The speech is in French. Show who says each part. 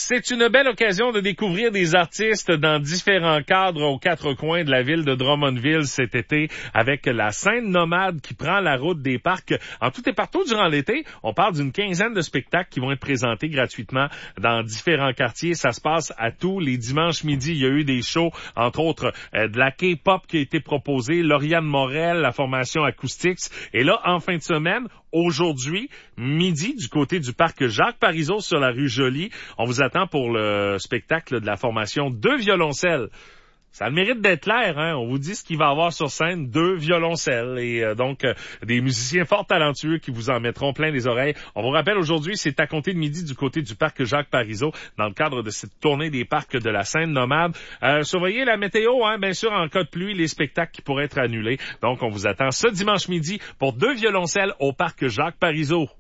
Speaker 1: C'est une belle occasion de découvrir des artistes dans différents cadres aux quatre coins de la ville de Drummondville cet été avec la scène nomade qui prend la route des parcs en tout et partout durant l'été. On parle d'une quinzaine de spectacles qui vont être présentés gratuitement dans différents quartiers. Ça se passe à tous les dimanches midi. Il y a eu des shows, entre autres de la K-pop qui a été proposée, Lauriane Morel, la formation Acoustics. Et là, en fin de semaine, aujourd'hui, midi, du côté du parc Jacques Parizeau sur la rue Joly, on vous attend pour le spectacle de la formation Deux violoncelles. Ça a le mérite d'être clair, hein. On vous dit ce qu'il va y avoir sur scène, deux violoncelles et donc des musiciens fort talentueux qui vous en mettront plein les oreilles. On vous rappelle aujourd'hui, c'est à compter de midi du côté du parc Jacques Parizeau dans le cadre de cette tournée des parcs de la scène nomade. Surveillez la météo, hein, bien sûr, en cas de pluie, les spectacles qui pourraient être annulés. Donc, on vous attend ce dimanche midi pour deux violoncelles au parc Jacques Parizeau.